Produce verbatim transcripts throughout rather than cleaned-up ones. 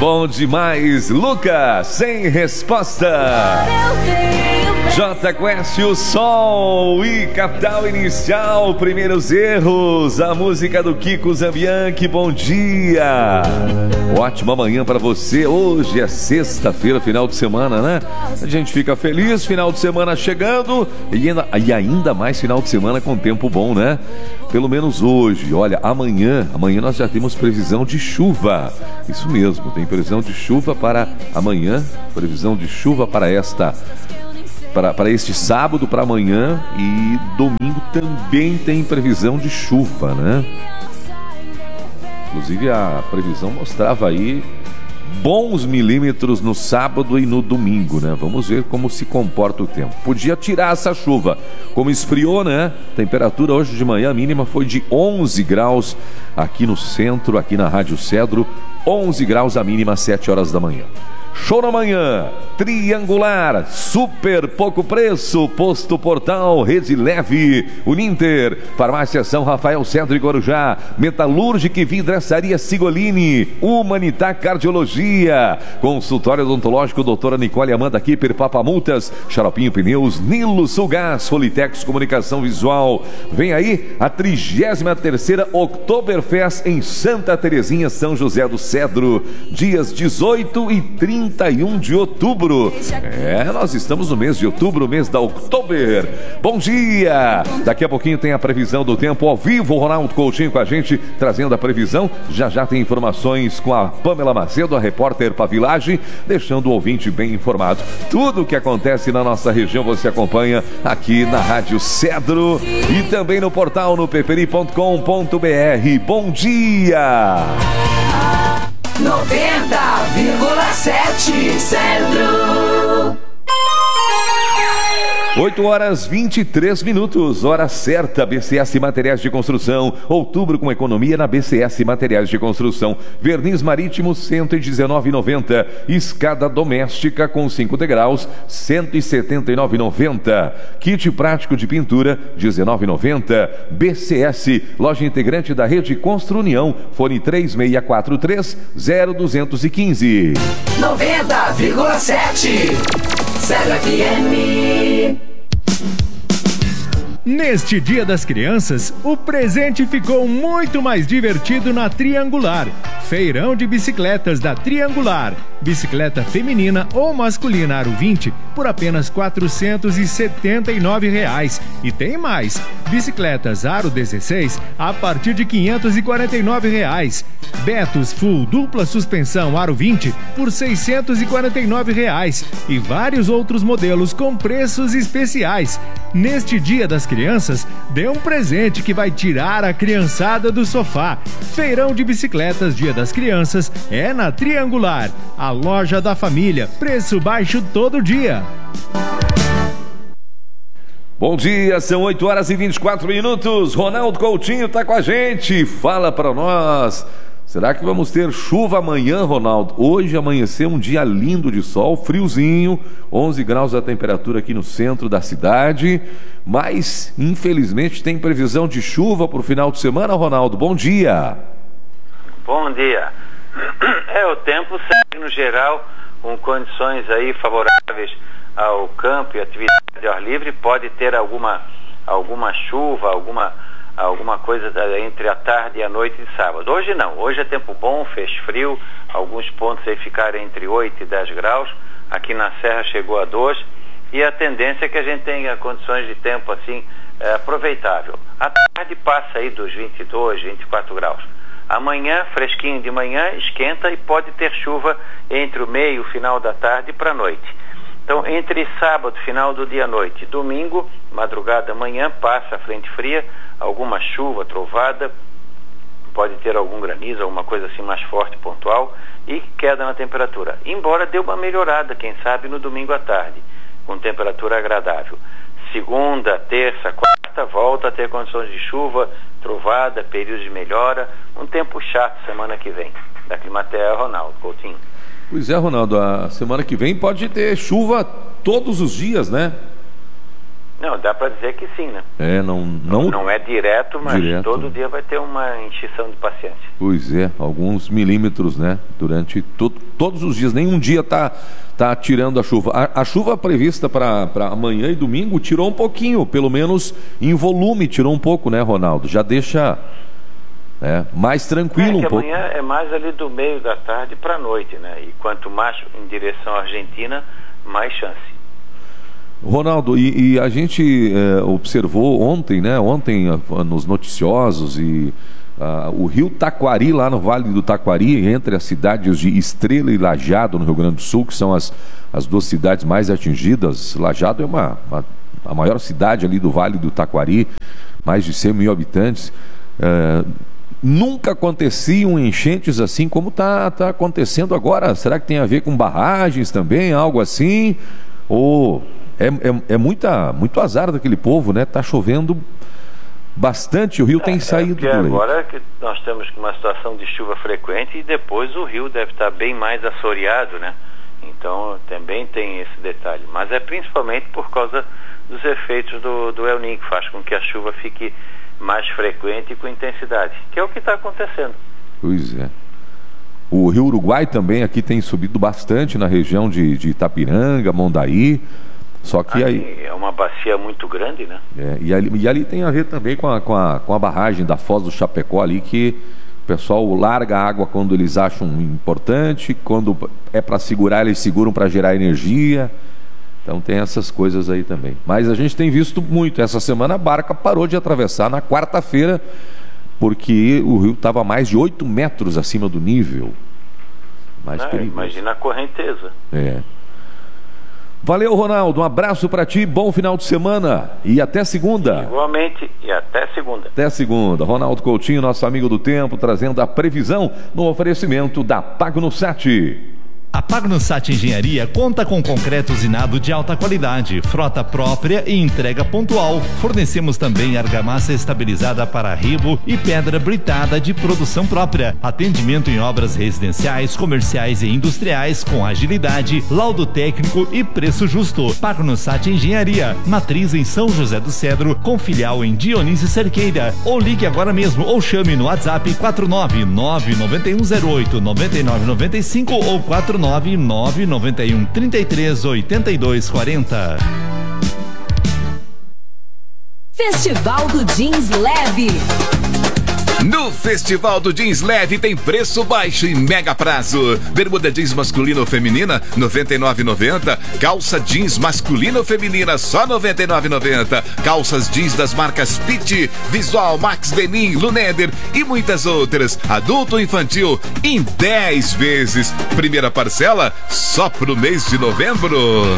Bom demais, Lucas, sem resposta. J Quest, o Sol e Capital Inicial, primeiros erros. A música do Kiko Zambianchi, bom dia. Ótima manhã para você. Hoje é sexta-feira, final de semana, né? A gente fica feliz, final de semana chegando e ainda, e ainda mais final de semana com tempo bom, né? Pelo menos hoje. Olha, amanhã, amanhã nós já temos previsão de chuva. Isso mesmo, tem previsão de chuva para amanhã, previsão de chuva para esta Para, para este sábado, para amanhã, e domingo também tem previsão de chuva, né? Inclusive a previsão mostrava aí bons milímetros no sábado e no domingo, né? Vamos ver como se comporta o tempo. Podia tirar essa chuva, como esfriou, né? Temperatura hoje de manhã, a mínima foi de onze graus aqui no centro, aqui na Rádio Cedro, onze graus a mínima às sete horas da manhã. Show na manhã, Triangular, super pouco preço, Posto Portal, Rede Leve, Uninter, Farmácia São Rafael, Centro e Guarujá, Metalúrgica e Vidraçaria Sigolini, Humanitá Cardiologia, Consultório Odontológico Doutora Nicole Amanda Kipper, Papamultas, Xaropinho Pneus, Nilo Sulgás, Folitex Comunicação Visual. Vem aí a trigésima terceira Oktoberfest em Santa Terezinha, São José do Cedro, dias dezoito e trinta e um de outubro. É, nós estamos no mês de outubro, mês da Oktober. Bom dia! Daqui a pouquinho tem a previsão do tempo ao vivo. O Ronaldo Coutinho com a gente, trazendo a previsão. Já já tem informações com a Pamela Macedo, a repórter Pavilagem, deixando o ouvinte bem informado. Tudo o que acontece na nossa região você acompanha aqui na Rádio Cedro e também no portal no peperi ponto com ponto br. Bom dia! noventa vírgula sete Cedro. oito horas e vinte e três minutos, hora certa. B C S Materiais de Construção, outubro com economia na B C S Materiais de Construção. Verniz marítimo cento e dezenove reais e noventa centavos, escada doméstica com cinco degraus cento e setenta e nove reais e noventa centavos, kit prático de pintura dezenove reais e noventa centavos. B C S, loja integrante da rede Constru União, fone três seis quatro três zero dois um cinco. noventa vírgula sete Cedro F M. Neste Dia das Crianças, o presente ficou muito mais divertido na Triangular. Feirão de bicicletas da Triangular. Bicicleta feminina ou masculina aro vinte por apenas quatrocentos e setenta e nove reais. E tem mais. Bicicletas aro dezesseis a partir de quinhentos e quarenta e nove reais. Betos Full dupla suspensão aro vinte por seiscentos e quarenta e nove reais. E vários outros modelos com preços especiais. Neste Dia das Crianças, dê um presente que vai tirar a criançada do sofá. Feirão de bicicletas Dia das Crianças é na Triangular, a loja da família. Preço baixo todo dia. Bom dia, são oito horas e vinte e quatro minutos. Ronaldo Coutinho está com a gente. Fala para nós. Será que vamos ter chuva amanhã, Ronaldo? Hoje amanheceu um dia lindo de sol, friozinho, onze graus a temperatura aqui no centro da cidade, mas infelizmente tem previsão de chuva para o final de semana, Ronaldo. Bom dia. Bom dia. É, o tempo segue no geral com condições aí favoráveis ao campo e atividade de ar livre. Pode ter alguma, alguma chuva, alguma alguma coisa entre a tarde e a noite de sábado. Hoje não, hoje é tempo bom, fez frio, alguns pontos aí ficaram entre oito e dez graus, aqui na Serra chegou a doze, e a tendência é que a gente tenha condições de tempo assim é, aproveitável. A tarde passa aí dos vinte e dois, vinte e quatro graus. Amanhã, fresquinho de manhã, esquenta e pode ter chuva entre o meio e o final da tarde para a noite. Então, entre sábado, final do dia à noite, domingo, madrugada, manhã, passa a frente fria, alguma chuva, trovada, pode ter algum granizo, alguma coisa assim mais forte, pontual, e queda na temperatura. Embora dê uma melhorada, quem sabe, no domingo à tarde, com temperatura agradável. Segunda, terça, quarta, volta a ter condições de chuva, trovada, períodos de melhora, um tempo chato semana que vem. Da Climatea, Ronaldo Coutinho. Pois é, Ronaldo, a semana que vem pode ter chuva todos os dias, né? Não, dá para dizer que sim, né? É, não... Não, não é direto, mas direto. Todo dia vai ter uma encheção de pacientes. Pois é, alguns milímetros, né? Durante to todos os dias, nenhum dia tá, tá tirando a chuva. A, a chuva prevista para amanhã e domingo tirou um pouquinho, pelo menos em volume tirou um pouco, né, Ronaldo? Já deixa é, mais tranquilo é, que um pouco. Amanhã é mais ali do meio da tarde para a noite, né? E quanto mais em direção à Argentina, mais chance. Ronaldo, e, e a gente é, observou ontem, né? Ontem nos noticiosos e uh, o rio Taquari, lá no Vale do Taquari, entre as cidades de Estrela e Lajeado, no Rio Grande do Sul, que são as, as duas cidades mais atingidas. Lajeado é uma, uma, a maior cidade ali do Vale do Taquari, mais de cem mil habitantes. Uh, nunca aconteciam enchentes assim como está tá acontecendo agora. Será que tem a ver com barragens também, algo assim? Ou... É, é, é muita, muito azar daquele povo, né? Tá chovendo bastante, o rio é, tem saído é do leito. Agora que nós estamos com uma situação de chuva frequente e depois o rio deve estar bem mais assoreado, né? Então também tem esse detalhe. Mas é principalmente por causa dos efeitos do, do El Niño, que faz com que a chuva fique mais frequente e com intensidade, que é o que está acontecendo. Pois é. O rio Uruguai também aqui tem subido bastante na região de, de Itapiranga, Mondaí. Só que aí é uma bacia muito grande, né? É, e, ali, e ali tem a ver também com a, com, a, com a barragem da Foz do Chapecó ali, que o pessoal larga a água quando eles acham importante, quando é para segurar, eles seguram para gerar energia. Então tem essas coisas aí também. Mas a gente tem visto muito. Essa semana a barca parou de atravessar na quarta-feira, porque o rio estava mais de oito metros acima do nível. Mais Não, imagina a correnteza. É. Valeu, Ronaldo, um abraço para ti, bom final de semana e até segunda. Igualmente, e até segunda. Até segunda. Ronaldo Coutinho, nosso amigo do tempo, trazendo a previsão no oferecimento da PagnoSat. A PagnoSat Engenharia conta com concreto usinado de alta qualidade, frota própria e entrega pontual. Fornecemos também argamassa estabilizada para ribo e pedra britada de produção própria. Atendimento em obras residenciais, comerciais e industriais com agilidade, laudo técnico e preço justo. PagnoSat Engenharia, matriz em São José do Cedro, com filial em Dionísio Cerqueira. Ou ligue agora mesmo ou chame no WhatsApp quatro nove nove nove um zero oito nove nove nove cinco ou quatro nove nove nove um trinta e três oitenta e dois quarenta. Festival do Jeans Leve. No Festival do Jeans Leve tem preço baixo e mega prazo. Bermuda jeans masculina ou feminina, noventa e nove reais e noventa centavos. Calça jeans masculina ou feminina, só noventa e nove reais e noventa centavos. Calças jeans das marcas Pitt, Visual, Max Denim, Luneder e muitas outras. Adulto ou infantil, em dez vezes. Primeira parcela, só pro mês de novembro.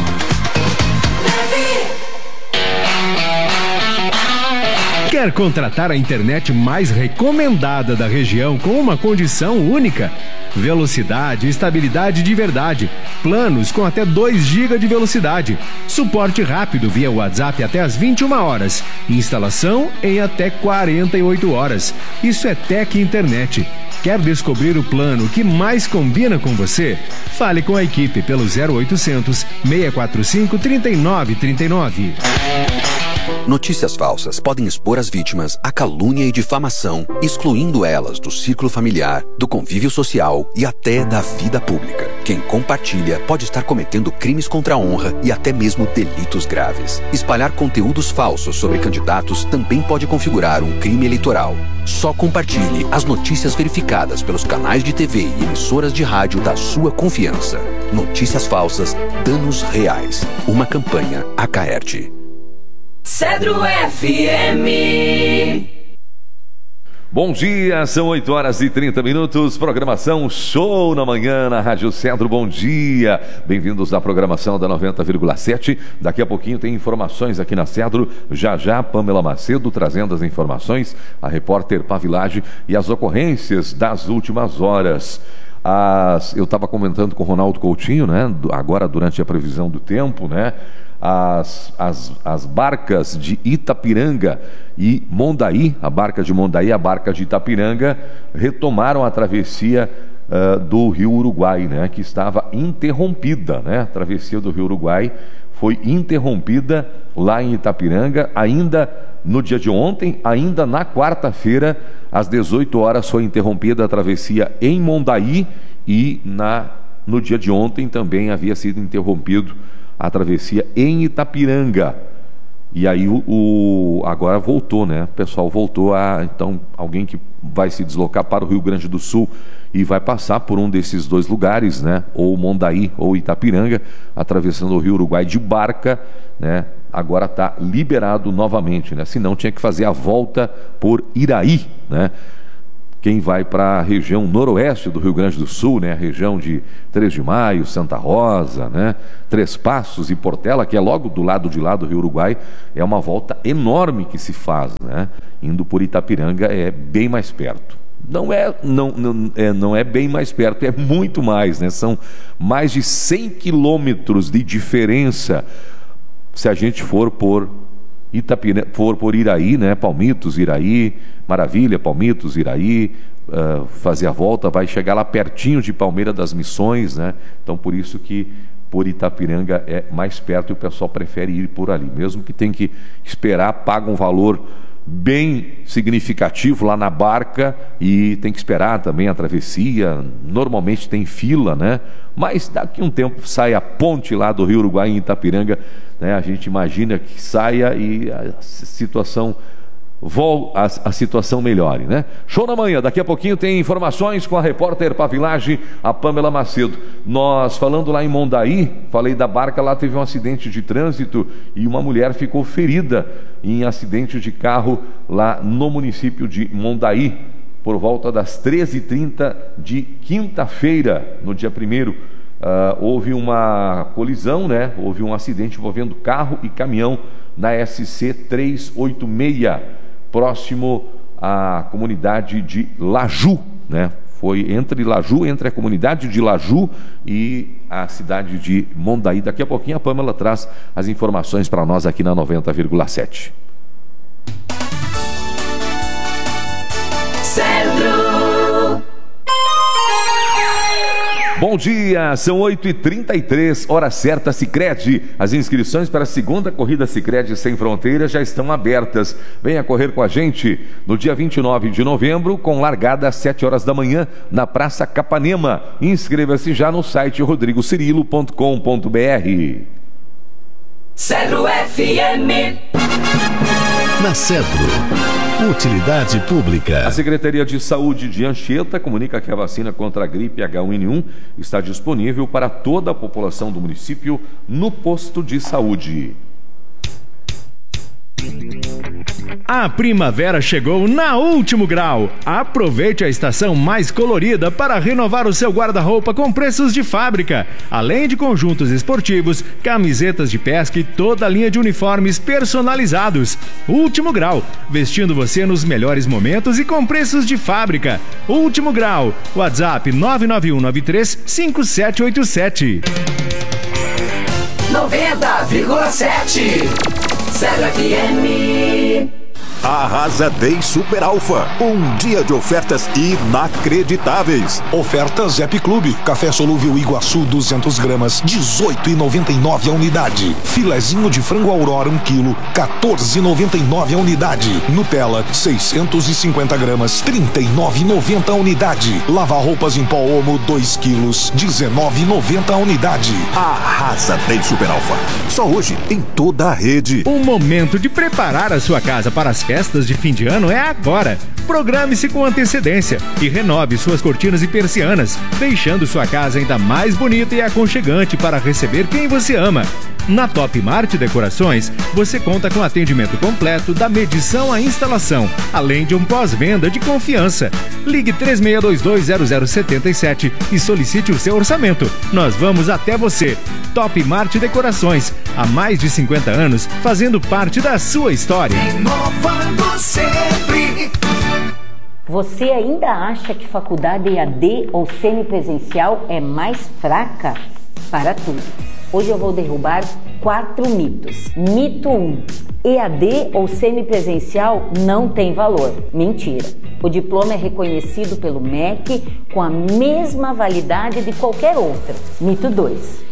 Quer contratar a internet mais recomendada da região com uma condição única? Velocidade e estabilidade de verdade. Planos com até dois gigas de velocidade. Suporte rápido via WhatsApp até às vinte e uma horas. Instalação em até quarenta e oito horas. Isso é Tec Internet. Quer descobrir o plano que mais combina com você? Fale com a equipe pelo zero oitocentos, seis quatro cinco, três nove três nove. Notícias falsas podem expor as vítimas à calúnia e difamação, excluindo elas do círculo familiar, do convívio social e até da vida pública. Quem compartilha pode estar cometendo crimes contra a honra e até mesmo delitos graves. Espalhar conteúdos falsos sobre candidatos também pode configurar um crime eleitoral. Só compartilhe as notícias verificadas pelos canais de T V e emissoras de rádio da sua confiança. Notícias falsas, danos reais. Uma campanha Acaerte. Cedro F M. Bom dia, são oito horas e trinta minutos, programação Show na Manhã na Rádio Cedro, bom dia, bem-vindos à programação da noventa vírgula sete, daqui a pouquinho tem informações aqui na Cedro, já já Pamela Macedo trazendo as informações, a repórter Pavilage e as ocorrências das últimas horas. As, eu estava comentando com o Ronaldo Coutinho, né, agora durante a previsão do tempo, né, As, as, as barcas de Itapiranga e Mondaí, a barca de Mondaí e a barca de Itapiranga, retomaram a travessia uh, do Rio Uruguai, né, que estava interrompida, né, a travessia do Rio Uruguai, foi interrompida lá em Itapiranga, ainda no dia de ontem, ainda na quarta-feira, às dezoito horas, foi interrompida a travessia em Mondaí e na, no dia de ontem também havia sido interrompido a travessia em Itapiranga. E aí o, o agora voltou, né? O pessoal voltou a, então, alguém que vai se deslocar para o Rio Grande do Sul e vai passar por um desses dois lugares, né? Ou Mondaí ou Itapiranga, atravessando o Rio Uruguai de barca, né? Agora está liberado novamente, né? Senão tinha que fazer a volta por Iraí, né? Quem vai para a região noroeste do Rio Grande do Sul, né? A região de três de maio, Santa Rosa, né? Três Passos e Portela, que é logo do lado de lá do Rio Uruguai, é uma volta enorme que se faz, né? Indo por Itapiranga é bem mais perto. Não é, não, não, é, não é bem mais perto, é muito mais, né? São mais de cem quilômetros de diferença se a gente for por Itapiranga, for por Iraí, né? Palmitos, Iraí, Maravilha, Palmitos, Iraí, uh, fazer a volta, vai chegar lá pertinho de Palmeira das Missões, né? Então por isso que por Itapiranga é mais perto e o pessoal prefere ir por ali, mesmo que tem que esperar, paga um valor bem significativo lá na barca e tem que esperar também a travessia, normalmente tem fila, né? Mas daqui a um tempo sai a ponte lá do Rio Uruguai em Itapiranga, né? A gente imagina que saia e a situação A, a situação melhore, né? Show na manhã, daqui a pouquinho tem informações com a repórter Pavilage, a Pamela Macedo. Nós falando lá em Mondaí, falei da barca, lá teve um acidente de trânsito e uma mulher ficou ferida em acidente de carro lá no município de Mondaí, por volta das treze e trinta de quinta-feira, no dia primeiro. Uh, houve uma colisão, né? Houve um acidente envolvendo carro e caminhão na S C trezentos e oitenta e seis, próximo à comunidade de Laju, né? Foi entre Laju, entre a comunidade de Laju e a cidade de Mondaí. Daqui a pouquinho a Pamela traz as informações para nós aqui na noventa vírgula sete. Centro. Bom dia, são oito e trinta e três, hora certa, Sicredi. As inscrições para a segunda corrida Sicredi Sem Fronteiras já estão abertas. Venha correr com a gente no dia vinte e nove de novembro, com largada às sete horas da manhã, na Praça Capanema. Inscreva-se já no site rodrigo cirilo ponto com ponto br. Cedro F M. Na Cedro, utilidade pública. A Secretaria de Saúde de Anchieta comunica que a vacina contra a gripe H um N um está disponível para toda a população do município no posto de saúde. A primavera chegou na Último Grau. Aproveite a estação mais colorida para renovar o seu guarda-roupa com preços de fábrica, além de conjuntos esportivos, camisetas de pesca e toda a linha de uniformes personalizados. Último Grau, vestindo você nos melhores momentos e com preços de fábrica. Último Grau, WhatsApp nove nove um nove três cinco sete oito sete. noventa vírgula sete. Cedro F M. Arrasa Day Super Alfa, um dia de ofertas inacreditáveis. Ofertas Zep Clube, café solúvel Iguaçu duzentas gramas, dezoito reais e noventa e nove a unidade. Filezinho de frango Aurora um quilo, quatorze reais e noventa e nove a unidade. Nutella seiscentas e cinquenta gramas, trinta e nove reais e noventa a unidade. Lavar roupas em pó Omo dois quilos, dezenove reais e noventa a unidade. Arrasa Day Super Alfa, só hoje em toda a rede. O momento de preparar a sua casa para as festas de fim de ano é agora. Programe-se com antecedência e renove suas cortinas e persianas, deixando sua casa ainda mais bonita e aconchegante para receber quem você ama. Na Top Mart Decorações, você conta com atendimento completo da medição à instalação, além de um pós-venda de confiança. Ligue três seis dois dois zero zero sete sete e solicite o seu orçamento. Nós vamos até você. Top Mart Decorações, há mais de cinquenta anos, fazendo parte da sua história. Inovando sempre. Você ainda acha que faculdade E A D ou semipresencial é mais fraca? Para tudo. Hoje eu vou derrubar quatro mitos. Mito um. E A D ou semipresencial não tem valor. Mentira. O diploma é reconhecido pelo M E C com a mesma validade de qualquer outra. Mito dois.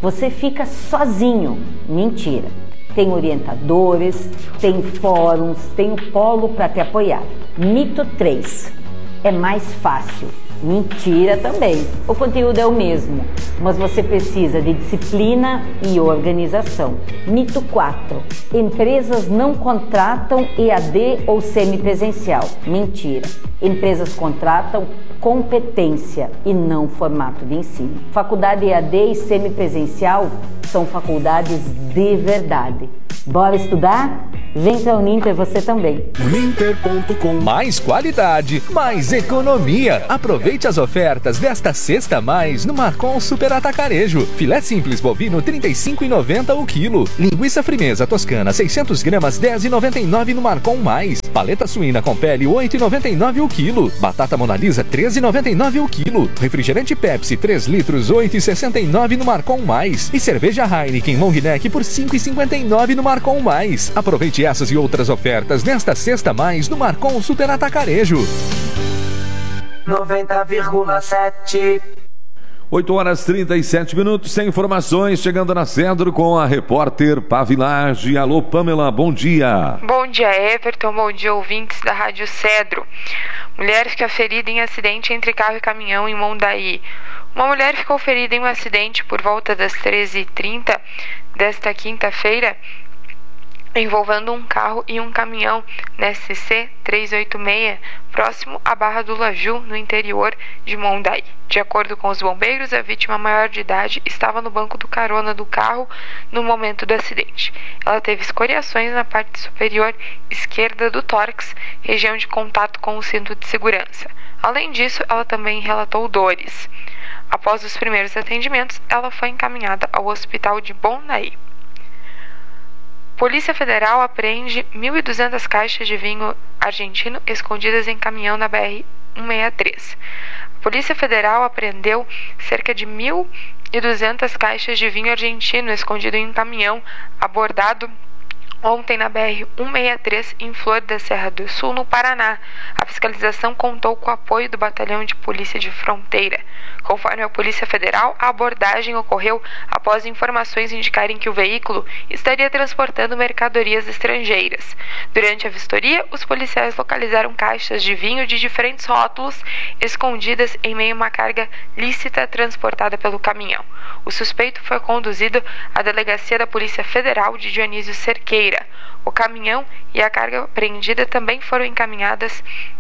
você fica sozinho. Mentira. Tem orientadores, tem fóruns, tem o polo para te apoiar. Mito três. É mais fácil. Mentira também. O conteúdo é o mesmo, mas você precisa de disciplina e organização. Mito quatro. Empresas não contratam E A D ou semipresencial. Mentira. Empresas contratam competência e não formato de ensino. Faculdade E A D e semipresencial são faculdades de verdade. Bora estudar? Vem pra Uninter você também. Uninter ponto com. Mais qualidade, mais economia. Aproveite as ofertas desta sexta a mais no Marcon Super Atacarejo. Filé simples bovino trinta e cinco reais e noventa centavos o quilo. Linguiça frimeza toscana seiscentos gramas dez reais e noventa e nove centavos no Marcon Mais. Paleta suína com pele oito reais e noventa e nove centavos o quilo. Batata Mona Lisa treze reais e noventa e nove centavos o quilo. Refrigerante Pepsi três litros oito reais e sessenta e nove centavos no Marcon Mais. E cerveja Heineken Long Neck por cinco reais e cinquenta e nove centavos no Marcon Mais. Aproveite essas e outras ofertas nesta sexta mais no Marcon Super Atacarejo. noventa vírgula sete. oito horas e trinta e sete minutos, sem informações, chegando na Cedro com a repórter Pavilage. Alô, Pamela, bom dia. Bom dia, Everton, bom dia, ouvintes da Rádio Cedro. Mulher fica ferida em acidente entre carro e caminhão em Mondaí. Uma mulher ficou ferida em um acidente por volta das treze e trinta desta quinta-feira, envolvendo um carro e um caminhão na S C trezentos e oitenta e seis, próximo à Barra do Laju, no interior de Mondaí. De acordo com os bombeiros, a vítima maior de idade estava no banco do carona do carro no momento do acidente. Ela teve escoriações na parte superior esquerda do tórax, região de contato com o cinto de segurança. Além disso, ela também relatou dores. Após os primeiros atendimentos, ela foi encaminhada ao hospital de Mondaí. Polícia Federal apreende mil e duzentas caixas de vinho argentino escondidas em caminhão na B R cento e sessenta e três. A Polícia Federal apreendeu cerca de mil e duzentas caixas de vinho argentino escondido em um caminhão abordado ontem na B R cento e sessenta e três, em Flor da Serra do Sul, no Paraná. A fiscalização contou com o apoio do Batalhão de Polícia de Fronteira. Conforme a Polícia Federal, a abordagem ocorreu após informações indicarem que o veículo estaria transportando mercadorias estrangeiras. Durante a vistoria, os policiais localizaram caixas de vinho de diferentes rótulos escondidas em meio a uma carga lícita transportada pelo caminhão. O suspeito foi conduzido à delegacia da Polícia Federal de Dionísio Cerqueira. O caminhão e a carga apreendida também foram encaminhadas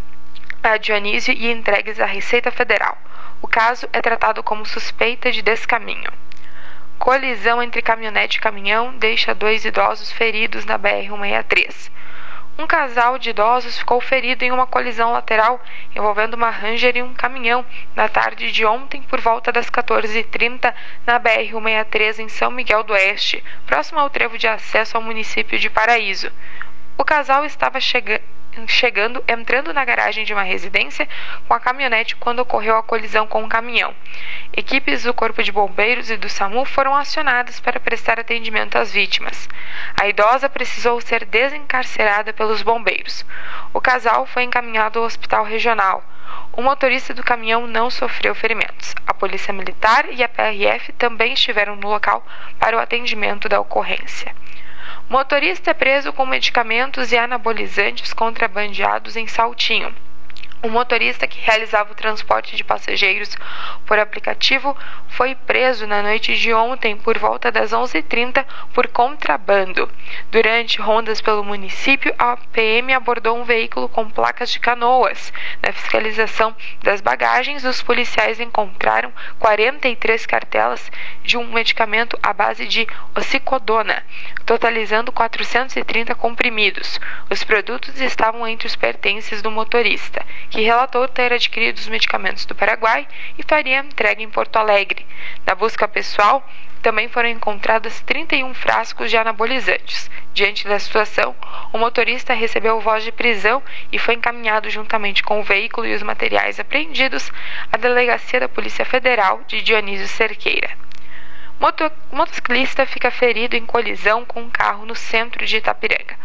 a Dionísio e entregues à Receita Federal. O caso é tratado como suspeita de descaminho. Colisão entre caminhonete e caminhão deixa dois idosos feridos na B R cento e sessenta e três. Um casal de idosos ficou ferido em uma colisão lateral envolvendo uma Ranger e um caminhão na tarde de ontem por volta das quatorze e trinta na B R cento e sessenta e três em São Miguel do Oeste, próximo ao trevo de acesso ao município de Paraíso. O casal estava chegando chegando, entrando na garagem de uma residência com a caminhonete quando ocorreu a colisão com o caminhão. Equipes do Corpo de Bombeiros e do SAMU foram acionadas para prestar atendimento às vítimas. A idosa precisou ser desencarcerada pelos bombeiros. O casal foi encaminhado ao hospital regional. O motorista do caminhão não sofreu ferimentos. A Polícia Militar e a P R F também estiveram no local para o atendimento da ocorrência. Motorista é preso com medicamentos e anabolizantes contrabandeados em Saltinho. O motorista que realizava o transporte de passageiros por aplicativo foi preso na noite de ontem por volta das onze e trinta por contrabando. Durante rondas pelo município, a P M abordou um veículo com placas de Canoas. Na fiscalização das bagagens, os policiais encontraram quarenta e três cartelas de um medicamento à base de oxicodona, totalizando quatrocentos e trinta comprimidos. Os produtos estavam entre os pertences do motorista, que relatou ter adquirido os medicamentos do Paraguai e faria entrega em Porto Alegre. Na busca pessoal, também foram encontrados trinta e um frascos de anabolizantes. Diante da situação, o motorista recebeu voz de prisão e foi encaminhado juntamente com o veículo e os materiais apreendidos à Delegacia da Polícia Federal de Dionísio Cerqueira. Moto- motociclista fica ferido em colisão com um carro no centro de Itapiranga.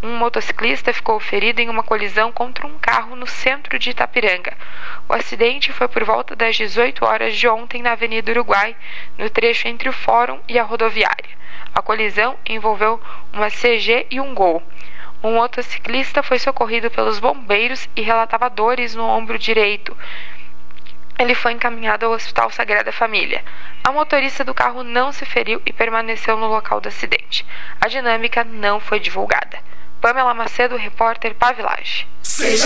um motociclista ficou ferido em uma colisão contra um carro no centro de Itapiranga. O acidente foi por volta das dezoito horas de ontem na Avenida Uruguai, no trecho entre o Fórum e a rodoviária. A colisão envolveu uma C G e um Gol. Um motociclista foi socorrido pelos bombeiros e relatava dores no ombro direito. Ele foi encaminhado ao Hospital Sagrada Família. A motorista do carro não se feriu e permaneceu no local do acidente. A dinâmica não foi divulgada. Pamela Macedo, repórter Pavilage.